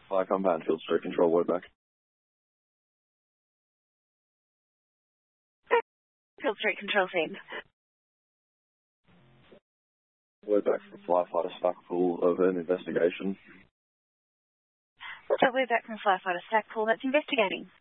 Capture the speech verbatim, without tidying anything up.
Fire compound, field street control, word back. Field street control team. Word back from firefighter Stackpool of an investigation. So we're back from firefighter Stackpool that's investigating.